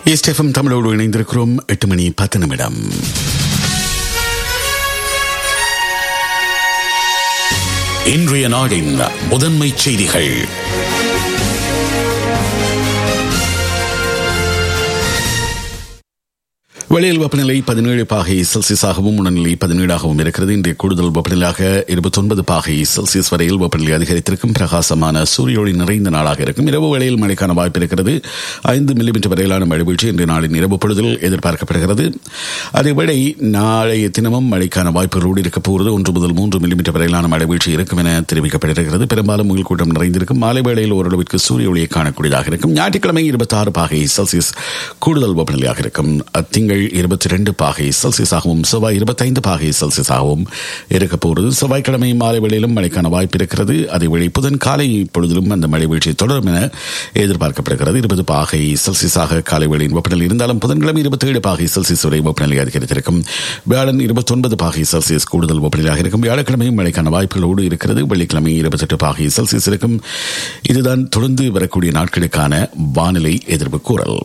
எஸ்டெஃபம் தமிழோடு இணைந்திருக்கிறோம். 8:10. இன்றைய நாடின் முதன்மை செய்திகள். வெளியில் வெப்பநிலை 17 பாகை செல்சியஸாகவும் உணர்நிலை 17ஆகவும் இருக்கிறது. இன்றைய கூடுதல் வெப்பநிலையாக 29 பாகை செல்சியஸ் வரையில் வெப்பநிலை அதிகரித்திருக்கும். பிரகாசமான சூரிய ஒளி நிறைந்த நாளாக இருக்கும். இரவு வேளையில் மழைக்கான வாய்ப்பு இருக்கிறது. 5 மில்லிமீட்டர் வரையிலான மழை வீழ்ச்சி இன்றைய நாளின் இரவு பொழுதில் எதிர்பார்க்கப்படுகிறது. அதேவேளை நாளைய தினமும் மழைக்கான வாய்ப்புகளோடு இருக்கப் போகிறது. 1 முதல் 3 மில்லிமீட்டர் வரையிலான மழை வீழ்ச்சி இருக்கும் என தெரிவிக்கப்பட்டிருக்கிறது. பெரும்பாலும் முகில் கூட்டம் நிறைந்திருக்கும். மாலை வேளையில் ஓரளவிற்கு சூரிய ஒளியை காணக்கூடியதாக இருக்கும். ஞாயிற்றுக்கிழமை 26 பாகை செல்சியஸ் கூடுதல் வெப்பநிலையாக இருக்கும். திங்கள் 22 பாகை செல்சியஸாகவும் செவ்வாய் 25 பாகை செல்சியஸாகவும் இருக்க போகிறது. செவ்வாய்க்கிழமை மாலை வேளையிலும் மழைக்கான வாய்ப்பு இருக்கிறது. அதேவேளை புதன் காலை பொழுதிலும் அந்த மழை வீழ்ச்சி தொடரும் என எதிர்பார்க்கப்படுகிறது. 20 பாகை செல்சியஸாக காலை வேளையின் வெப்பநிலை இருந்தாலும் புதன்கிழமை 27 பாகை செல்சியஸ் வரை வெப்பநிலை அதிகரித்திருக்கும். வியாழன் 29 பாகை செல்சியஸ் கூடுதல் வெப்பநிலையாக இருக்கும். வியாழக்கிழமையும் மழைக்கான வாய்ப்புகளோடு இருக்கிறது. வெள்ளிக்கிழமை 28 பாகை செல்சியஸ் இருக்கும். இதுதான் தொடர்ந்து வரக்கூடிய நாட்களுக்கான வானிலை எதிர்ப்பு கூறல்.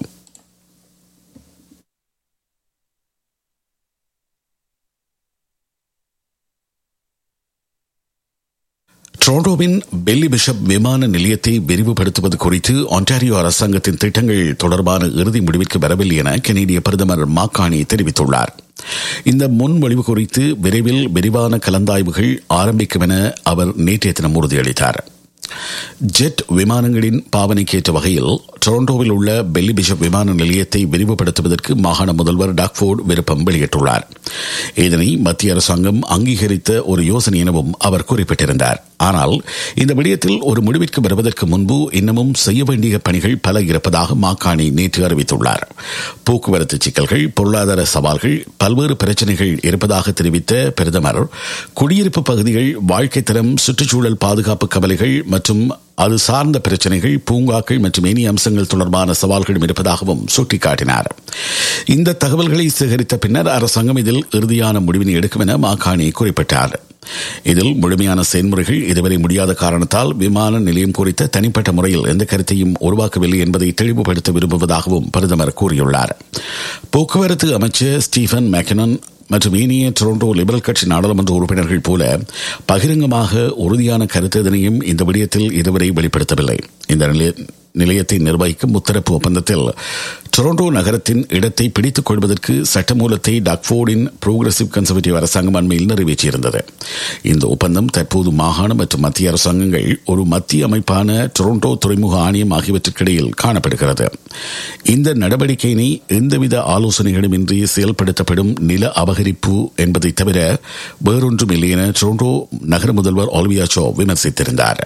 டொரண்டோவின் பெல்லி பிஷப் விமான நிலையத்தை விரிவுபடுத்துவது குறித்து ஒன்டாரியோ அரசாங்கத்தின் திட்டங்கள் தொடர்பான இறுதி முடிவிற்கு வரவில்லை என கனேடிய பிரதமர் மார்க் கார்னி தெரிவித்துள்ளார். இந்த முன்மொழிவு குறித்து விரைவில் விரிவான கலந்தாய்வுகள் ஆரம்பிக்கும் என அவர் நேற்றைய தினம் உறுதியளித்தார். ஜெட் விமானங்களின் பாவனைக்கேற்ற வகையில் டொரண்டோவில் உள்ள பெல்லி பிஷப் விமான நிலையத்தை விரிவுபடுத்துவதற்கு மாகாண முதல்வர் டாக்ஃபோர்டு விருப்பம் வெளியிட்டுள்ளார். இதனை மத்திய அரசாங்கம் அங்கீகரித்த ஒரு யோசனை எனவும் அவர் குறிப்பிட்டிருந்தார். ஆனால் இந்த விடயத்தில் ஒரு முடிவிற்கு வருவதற்கு முன்பு இன்னமும் செய்ய வேண்டிய பணிகள் பல இருப்பதாக மார்க் கார்னி நேற்று அறிவித்துள்ளார். போக்குவரத்து சிக்கல்கள், பொருளாதார சவால்கள், பல்வேறு பிரச்சனைகள் இருப்பதாக தெரிவித்த பிரதமர் குடியிருப்பு பகுதிகள், வாழ்க்கை தரம், சுற்றுச்சூழல் பாதுகாப்பு கவலைகள் மற்றும் அது சார்ந்த பிரச்சனைகள், பூங்காக்கள் மற்றும் ஏனைய அம்சங்கள் தொடர்பான சவால்களும் இருப்பதாகவும் சுட்டிக்காட்டினார். இந்த தகவல்களை சேகரித்த பின்னர் அரசாங்கம் இதில் இறுதியான முடிவினை எடுக்கும் என மார்க் கார்னி குறிப்பிட்டார். இதில் முழுமையான செயல்முறைகள் இதுவரை முடியாத காரணத்தால் விமான நிலையம் குறித்த தனிப்பட்ட முறையில் எந்த கருத்தையும் உருவாக்கவில்லை என்பதை தெளிவுபடுத்த விரும்புவதாகவும் பிரதமர் கூறியுள்ளார். போக்குவரத்து அமைச்சர் ஸ்டீஃபன் மேக்கனன் மற்றும் ஏனைய டொரண்டோ லிபரல் கட்சி நாடாளுமன்ற உறுப்பினர்கள் போல பகிரங்கமாக உறுதியான கருத்து எதனையும் இந்த விடயத்தில் இதுவரை வெளிப்படுத்தவில்லை. இந்த நிலையத்தை நிர்வகிக்கும் முத்தரப்பு ஒப்பந்தத்தில் டொரண்டோ நகரத்தின் இடத்தை பிடித்துக் கொள்வதற்கு சட்டமூலத்தை டாக்ஃபோர்டின் புரோகிரசிவ் கன்சர்வேட்டிவ் அரசாங்கம் அண்மையில் நிறைவேற்றியிருந்தது. இந்த ஒப்பந்தம் தற்போது மாகாண மற்றும் மத்திய அரசாங்கங்கள் ஒரு மத்திய அமைப்பான டொரண்டோ துறைமுக ஆணையம் ஆகியவற்றுக்கிடையில் காணப்படுகிறது. இந்த நடவடிக்கையினை எந்தவித ஆலோசனைகளுமின்றி செயல்படுத்தப்படும் நில அபகரிப்பு என்பதை தவிர வேறொன்றும் இல்லை என டொரண்டோ நகர முதல்வர் ஆல்வியா சோ விமர்சித்திருந்தார்.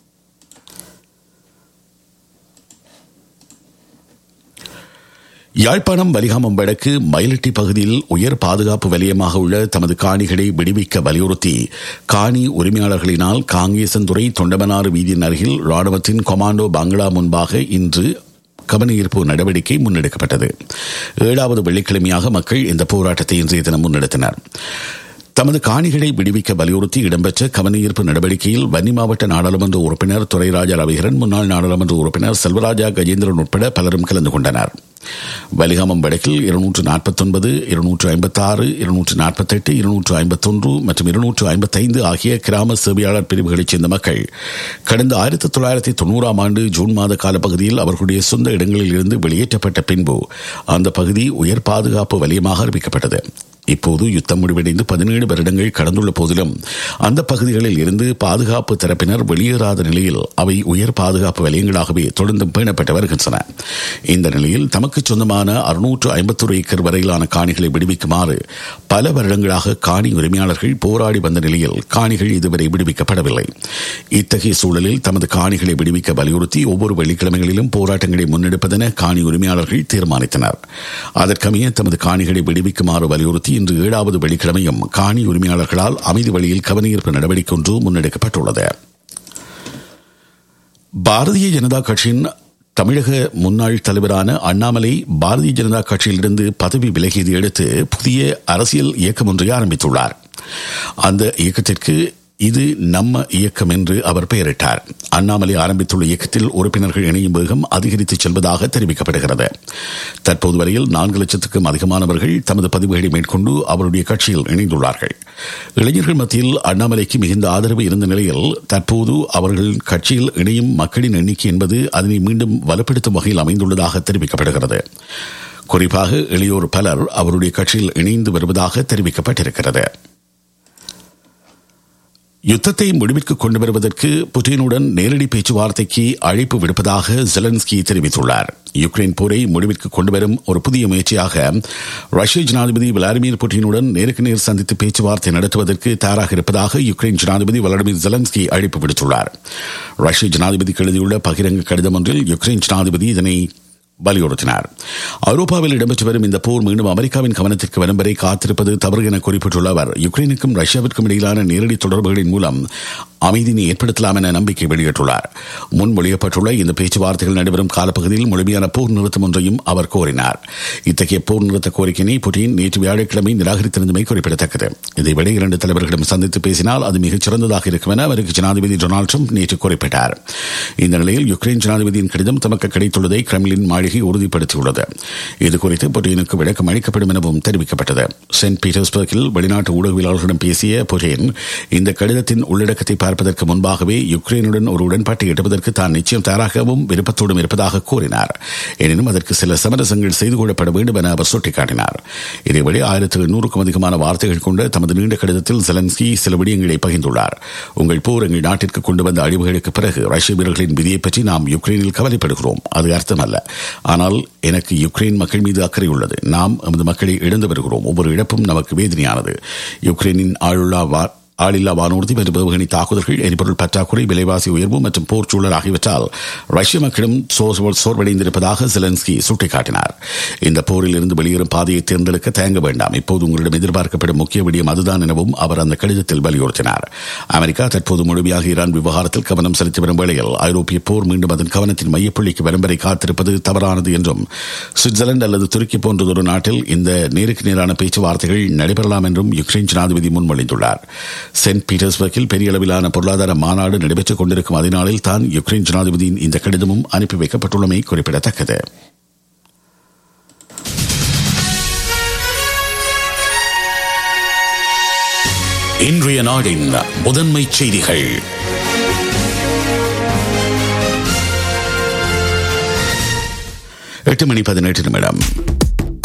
யாழ்ப்பாணம் வலிகாமம் வடக்கு மயிலட்டி பகுதியில் உயர் பாதுகாப்பு வலயமாக உள்ள தமது காணிகளை விடுவிக்க வலியுறுத்தி காணி உரிமையாளர்களினால் காங்கேசன்துறை தொண்டமனாறு வீதியின் அருகில் ராணுவத்தின் கொமாண்டோ பங்களா முன்பாக இன்று கவனஈர்ப்பு நடவடிக்கை முன்னெடுக்கப்பட்டது. 7வது வெள்ளிக்கிழமையாக மக்கள் இந்த போராட்டத்தை இன்றைய தினம் முன்னெடுத்தனர். தமது காணிகளை விடுவிக்க வலியுறுத்தி இடம்பெற்ற கவனஈர்ப்பு நடவடிக்கையில் வன்னி மாவட்ட நாடாளுமன்ற உறுப்பினர் துரைராஜா ரவிகரன், முன்னாள் நாடாளுமன்ற உறுப்பினர் செல்வராஜா கஜேந்திரன் உட்பட பலரும் கலந்து கொண்டனர். வலிகாமம் வடக்கில் 249, 256, 248, 251 மற்றும் 255 ஆகிய கிராம சேவையாளர் பிரிவுகளைச் சேர்ந்த மக்கள் கடந்த 1990ஆம் ஆண்டு ஜூன் மாத காலப்பகுதியில் அவர்களுடைய சொந்த இடங்களில் இருந்து வெளியேற்றப்பட்ட பின்பு அந்த பகுதி உயர் பாதுகாப்பு வலயமாக அறிவிக்கப்பட்டது. இப்போது யுத்தம் முடிவடைந்து 17 வருடங்கள் கடந்துள்ள போதிலும் அந்த பகுதிகளில் இருந்து பாதுகாப்பு தரப்பினர் வெளியேறாத நிலையில் அவை உயர் பாதுகாப்பு வலயங்களாகவே தொடர்ந்து பேணப்பட்டு வருகின்றன. இந்த நிலையில் தமக்கு சொந்தமான 651 ஏக்கர் வரையிலான காணிகளை விடுவிக்குமாறு பல வருடங்களாக காணி உரிமையாளர்கள் போராடி வந்த நிலையில் காணிகள் இதுவரை விடுவிக்கப்படவில்லை. இத்தகைய சூழலில் தமது காணிகளை விடுவிக்க வலியுறுத்தி ஒவ்வொரு வெள்ளிக்கிழமைகளிலும் போராட்டங்களை முன்னெடுப்பதென காணி உரிமையாளர்கள் தீர்மானித்தனர். அதற்கமைய தமது காணிகளை விடுவிக்குமாறு வலியுறுத்தி இன்று 7வது வெள்ளிக்கிழமையும் காணி உரிமையாளர்களால் அமைதி வழியில் கவனஈர்ப்பு நடவடிக்கை ஒன்று முன்னெடுக்கப்பட்டுள்ளது. பாரதிய ஜனதா கட்சியின் தமிழக முன்னாள் தலைவரான அண்ணாமலை பாரதிய ஜனதா கட்சியிலிருந்து பதவி விலகியதை அடுத்து புதிய அரசியல் இயக்கம் ஒன்றை ஆரம்பித்துள்ளார். அந்த இயக்கத்திற்கு இது நம்ம இயக்கம் என்று அவர் பெயரிட்டார். அண்ணாமலை ஆரம்பித்துள்ள இயக்கத்தில் உறுப்பினர்கள் இணையும் வேகம் அதிகரித்து செல்வதாக தெரிவிக்கப்படுகிறது. தற்போது வரையில் 4 லட்சத்துக்கும் அதிகமானவர்கள் தமது பதிவுகளை மேற்கொண்டு அவருடைய கட்சியில் இணைந்துள்ளார்கள். இளைஞர்கள் மத்தியில் அண்ணாமலைக்கு மிகுந்த ஆதரவு இருந்த நிலையில் தற்போது அவர்கள் கட்சியில் இணையும் மக்களின் எண்ணிக்கை என்பது அதனை மீண்டும் வலுப்படுத்தும் வகையில் அமைந்துள்ளதாக தெரிவிக்கப்படுகிறது. குறிப்பாக இளையோர் பலர் அவருடைய கட்சியில் இணைந்து வருவதாக தெரிவிக்கப்பட்டிருக்கிறது. யுத்தத்தை முடிவிற்கு கொண்டு வருவதற்கு புட்டினுடன் நேரடி பேச்சுவார்த்தைக்கு அழைப்பு விடுப்பதாக ஜெலன்ஸ்கி தெரிவித்துள்ளார். யுக்ரைன் போரை முடிவிற்கு கொண்டு வரும் ஒரு புதிய முயற்சியாக ரஷ்ய ஜனாதிபதி விளாடிமிர் புட்டினுடன் நேருக்கு நேர் சந்தித்து பேச்சுவார்த்தை நடத்துவதற்கு தயாராக இருப்பதாக யுக்ரைன் ஜனாதிபதி விளாடிமிர் ஜெலன்ஸ்கி அழைப்பு விடுத்துள்ளார். ரஷ்ய ஜனாதிபதிக்கு எழுதியுள்ள பகிரங்க கடிதம் ஒன்றில் யுக்ரைன் ஜனாதிபதி இதனை வலியுறுத்தினார். ஐரோப்பாவில் இடம்பெற்று வரும் இந்த போர் மீண்டும் அமெரிக்காவின் கவனத்திற்கு வரும் வரை காத்திருப்பது தவறு என குறிப்பிட்டுள்ள அவர், யுக்ரைனுக்கும் ரஷ்யாவிற்கும் இடையிலான நேரடி தொடர்புகளின் மூலம் அமைதியை ஏற்படுத்தலாம் என நம்பிக்கை வெளியிட்டுள்ளார். முன்மொழியப்பட்டுள்ள இந்த பேச்சுவார்த்தைகள் நடைபெறும் காலப்பகுதியில் முழுமையான போர் நிறுத்தம் ஒன்றையும் அவர் கோரினார். இத்தகைய போர் நிறுத்த கோரிக்கையை புட்டின் நேற்று வியாழக்கிழமை நிராகரித்திருந்தமை குறிப்பிடத்தக்கது. இதைவிட 2 தலைவர்களும் சந்தித்து பேசினால் அது மிகச் சிறந்ததாக இருக்கும் என அவருக்கு ஜனாதிபதி டொனால்டு ட்ரம்ப் நேற்று குறிப்பிட்டார். இந்த நிலையில் யுக்ரைன் ஜனாதிபதியின் கடிதம் தமக்கு கிடைத்துள்ளதை கிரெம்லின் மாளிகை உறுதிப்படுத்தியுள்ளது. இதுகுறித்து புட்டினுக்கு விளக்கம் அளிக்கப்படும் எனவும் தெரிவிக்கப்பட்டது. செயின்ட் பீட்டர்ஸ்பர்கில் வெளிநாட்டு ஊடகவியலாளர்களிடம் பேசிய புட்டின், இந்த கடிதத்தின் உள்ளடக்கத்தை பார்ப்பதற்கு முன்பாகவே யுக்ரைனுடன் ஒரு உடன்பாட்டை எட்டுவதற்கு தான் நிச்சயம் தயாராகவும் விருப்பத்தோடும் இருப்பதாக கூறினார். எனினும் அதற்கு சில சமரசங்கள் செய்து கொள்ளப்பட வேண்டும் என அவர் சுட்டிக்காட்டினார். இதேவேளை 1800க்கும் அதிகமான வார்த்தைகள் கொண்ட தமது நீண்ட கடிதத்தில் ஜெலன்ஸ்கி சில விடயங்களை பகிர்ந்துள்ளார். உங்கள் போர் எங்கள் நாட்டிற்கு கொண்டு வந்த அழிவுகளுக்கு பிறகு ரஷ்ய வீரர்களின் விதியை பற்றி நாம் யுக்ரைனில் கவலைப்படுகிறோம். அது அர்த்தமல்ல. ஆனால் எனக்கு யுக்ரைன் மக்கள் மீது அக்கறை உள்ளது. நாம் நமது மக்களை இழந்து வருகிறோம். ஒவ்வொரு இழப்பும் நமக்கு வேதனையானது. யுக்ரைனின் ஆளில்லா வானூர்தி மற்றும் ஏவுகணை தாக்குதல்கள், எரிபொருள் பற்றாக்குறை, விலைவாசி உயர்வு மற்றும் போர் சூழல் ஆகியவற்றால் ரஷ்ய மக்களும் சோர்வடைந்திருப்பதாக ஜெலன்ஸ்கி சுட்டிக்காட்டினார். இந்த போரில் இருந்து வெளியேறும் பாதையை தேர்ந்தெடுக்க தயங்க வேண்டாம். இப்போது உங்களிடம் எதிர்பார்க்கப்படும் முக்கிய விடயம் அதுதான் எனவும் அவர் அந்த கடிதத்தில் வலியுறுத்தினார். அமெரிக்கா தற்போது முழுமையாக ஈரான் விவகாரத்தில் கவனம் செலுத்தி வரும் வேளையில் ஐரோப்பிய போர் மீண்டும் அதன் கவனத்தின் மையப்புள்ளிக்கு வரும் வரை காத்திருப்பது தவறானது என்றும், சுவிட்சர்லாந்து அல்லது துருக்கி போன்றதொரு நாட்டில் இந்த நேருக்கு நேரான பேச்சுவார்த்தைகள் நடைபெறலாம் என்றும் யுக்ரைன் ஜனாதிபதி முன்மொழிந்துள்ளார். செயின்ட் பீட்டர்ஸ்பர்கில் பெரிய அளவிலான பொருளாதார மாநாடு நடைபெற்றுக் கொண்டிருக்கும் அதே நாளில் தான் யுக்ரைன் ஜனாதிபதியின் இந்த கடிதமும் அனுப்பி வைக்கப்பட்டுள்ளமை குறிப்பிடத்தக்கது. இன்றைய நாடின் முதன்மை செய்திகள். 8:18.